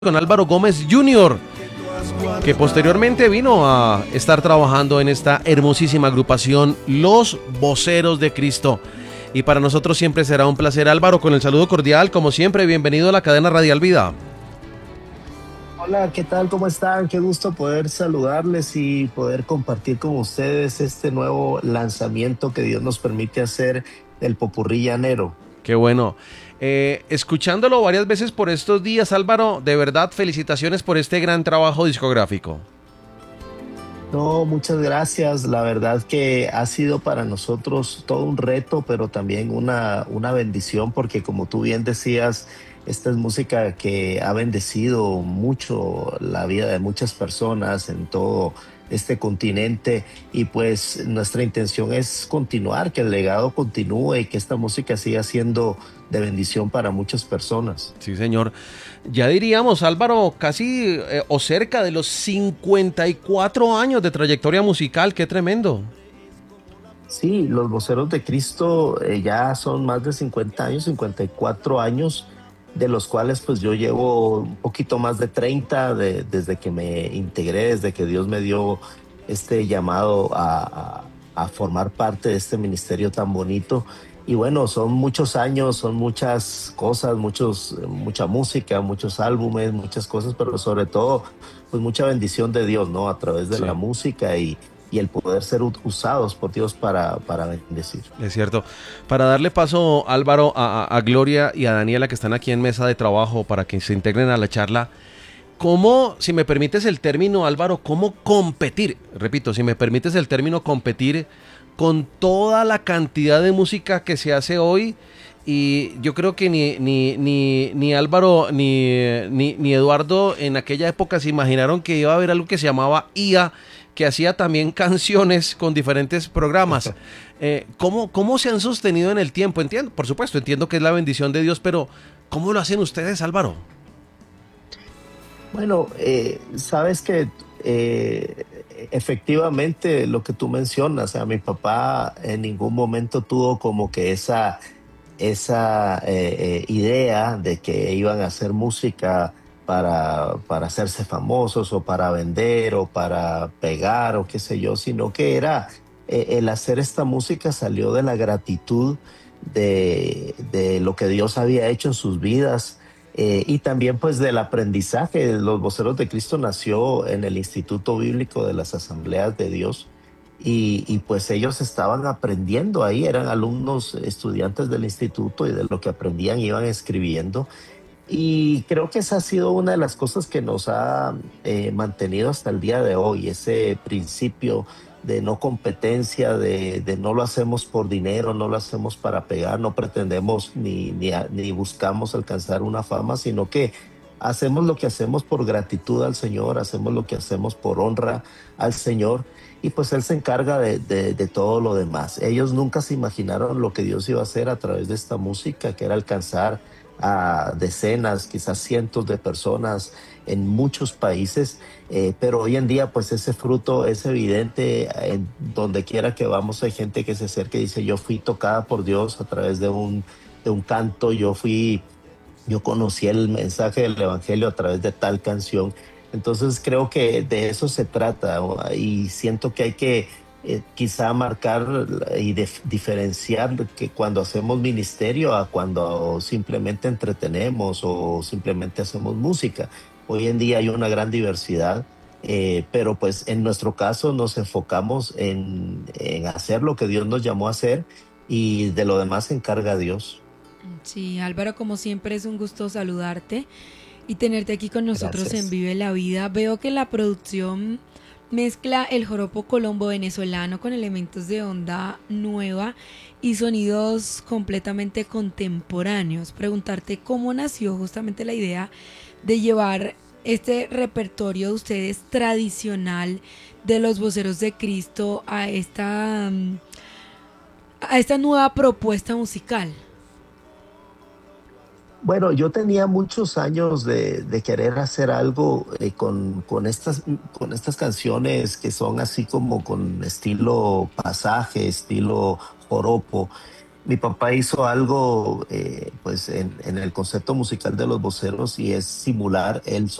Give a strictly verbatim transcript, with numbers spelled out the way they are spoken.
Con Álvaro Gómez junior, que posteriormente vino a estar trabajando en esta hermosísima agrupación Los Voceros de Cristo. Y para nosotros siempre será un placer, Álvaro, con el saludo cordial, como siempre, bienvenido a la cadena Radial Vida. Hola, ¿qué tal? ¿Cómo están? Qué gusto poder saludarles y poder compartir con ustedes este nuevo lanzamiento que Dios nos permite hacer del Popurrí Llanero. Qué bueno. Eh, escuchándolo varias veces por estos días, Álvaro, de verdad, felicitaciones por este gran trabajo discográfico. No, muchas gracias. La verdad que ha sido para nosotros todo un reto, pero también una, una bendición, porque como tú bien decías, esta es música que ha bendecido mucho la vida de muchas personas en todo este continente y pues nuestra intención es continuar, que el legado continúe y que esta música siga siendo de bendición para muchas personas. Sí, señor. Ya diríamos, Álvaro, casi eh, o cerca de los cincuenta y cuatro años de trayectoria musical. Qué tremendo. Sí, los voceros de Cristo eh, ya son más de cincuenta años, cincuenta y cuatro años, de los cuales pues yo llevo un poquito más de treinta de- desde que me integré, desde que Dios me dio este llamado a, a- a formar parte de este ministerio tan bonito. Y bueno, son muchos años, son muchas cosas, muchos, mucha música, muchos álbumes, muchas cosas, pero sobre todo pues mucha bendición de Dios, ¿no? A través de la Sí, música y y el poder ser usados por Dios para, para bendecir. es cierto. Para darle paso, Álvaro, a, a- a Gloria y a Daniela, que están aquí en mesa de trabajo, para que se integren a la charla, ¿cómo, si me permites el término, Álvaro, cómo competir? Repito, si me permites el término competir con toda la cantidad de música que se hace hoy. Y yo creo que ni, ni, ni, ni Álvaro ni, ni, ni Eduardo en aquella época se imaginaron que iba a haber algo que se llamaba I A, que hacía también canciones con diferentes programas. Eh, ¿cómo, ¿Cómo se han sostenido en el tiempo? Entiendo, por supuesto, entiendo que es la bendición de Dios, pero ¿cómo lo hacen ustedes, Álvaro? Bueno, eh, sabes que eh, efectivamente lo que tú mencionas, o sea, mi papá en ningún momento tuvo como que esa, esa eh, eh, idea de que iban a hacer música para, para hacerse famosos o para vender o para pegar o qué sé yo, sino que era eh, el hacer esta música salió de la gratitud de, de lo que Dios había hecho en sus vidas. Eh, y también pues del aprendizaje. Los Voceros de Cristo nació en el Instituto Bíblico de las Asambleas de Dios y, y pues ellos estaban aprendiendo ahí, eran alumnos, estudiantes del instituto y de lo que aprendían iban escribiendo. Y creo que esa ha sido una de las cosas que nos ha eh, mantenido hasta el día de hoy, ese principio de no competencia, de, de no lo hacemos por dinero, no lo hacemos para pegar, no pretendemos ni, ni, a- ni buscamos alcanzar una fama, sino que hacemos lo que hacemos por gratitud al Señor, hacemos lo que hacemos por honra al Señor y pues Él se encarga de, de, de todo lo demás. Ellos nunca se imaginaron lo que Dios iba a hacer a través de esta música, que era alcanzar a decenas, quizás cientos de personas en muchos países, eh, pero hoy en día pues ese fruto es evidente en donde quiera que vamos. Hay gente que se acerca y dice, yo fui tocada por Dios a través de un, de un canto, yo fui, yo conocí el mensaje del Evangelio a través de tal canción. Entonces creo que de eso se trata, ¿no? Y siento que hay que eh, quizá marcar y dif- diferenciar que cuando hacemos ministerio a cuando simplemente entretenemos o simplemente hacemos música. Hoy en día hay una gran diversidad, eh, pero pues en nuestro caso nos enfocamos en, en hacer lo que Dios nos llamó a hacer y de lo demás se encarga Dios. Sí, Álvaro, como siempre es un gusto saludarte y tenerte aquí con nosotros en Gracias. Vive la Vida. Veo que la producción mezcla el joropo colombo venezolano con elementos de onda nueva y sonidos completamente contemporáneos. Preguntarte cómo nació justamente la idea de llevar este repertorio de ustedes tradicional de los voceros de Cristo a esta, mm, a esta nueva propuesta musical. Bueno, yo tenía muchos años de, de querer hacer algo eh, con, con estas, con estas canciones que son así como con estilo pasaje, estilo joropo. Mi papá hizo algo, eh, pues, en, en el concepto musical de los voceros y es simular él